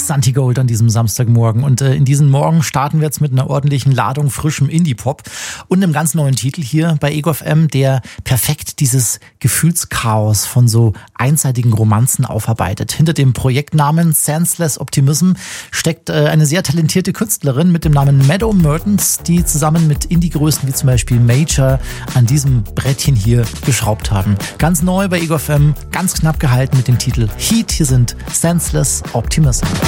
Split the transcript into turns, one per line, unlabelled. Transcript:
Santigold an diesem Samstagmorgen. Und in diesen Morgen starten wir jetzt mit einer ordentlichen Ladung frischem Indie-Pop und einem ganz neuen Titel hier bei Ego FM, der perfekt dieses Gefühlschaos von so einseitigen Romanzen aufarbeitet. Hinter dem Projektnamen Senseless Optimism steckt eine sehr talentierte Künstlerin mit dem Namen Meadow Mertens, die zusammen mit Indie-Größen wie zum Beispiel Major an diesem Brettchen hier geschraubt haben. Ganz neu bei Ego FM, ganz knapp gehalten mit dem Titel Heat. Hier sind Senseless Optimism.